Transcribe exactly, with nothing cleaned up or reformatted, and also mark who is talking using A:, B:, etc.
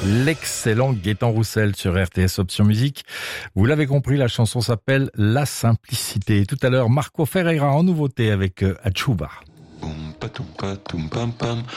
A: L'excellent Gaëtan Roussel sur R T S Option Musique. Vous l'avez compris, la chanson s'appelle La Simplicité. Tout à l'heure, Marco Ferreira en nouveauté avec Achuba.
B: Boum, patoum, patoum, pam, pam.